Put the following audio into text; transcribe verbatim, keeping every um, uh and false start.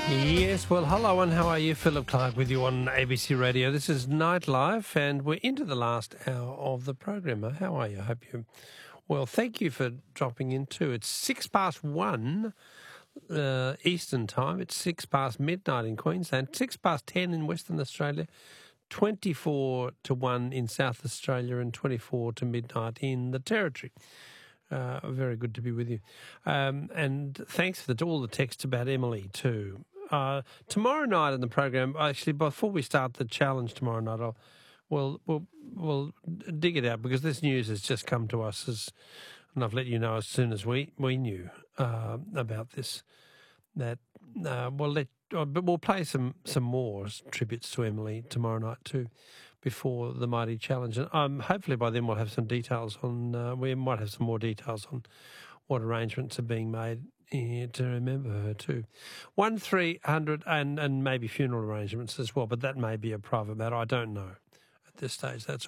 Yes, well, hello and how are you? Philip Clark with you on A B C Radio. This is Nightlife and we're into the last hour of the program. How are you? I hope you well. Thank you for dropping in too. It's six past one uh, Eastern time. It's six past midnight in Queensland, six past ten in Western Australia, twenty-four to one in South Australia and twenty-four to midnight in the Territory. Uh, very good to be with you. Um, and thanks for the, all the text about Emily too. Uh, tomorrow night in the program, actually, before we start the challenge tomorrow night, I'll, we'll, we'll, we'll dig it out because this news has just come to us, as, and I've let you know as soon as we, we knew uh, about this. That uh, we'll let, uh, but we'll play some, some more tributes to Emily tomorrow night too, before the mighty challenge. And um, hopefully by then we'll have some details on. Uh, we might have some more details on what arrangements are being made uh, to remember her too. One three hundred and and maybe funeral arrangements as well, but that may be a private matter. I don't know at this stage. That's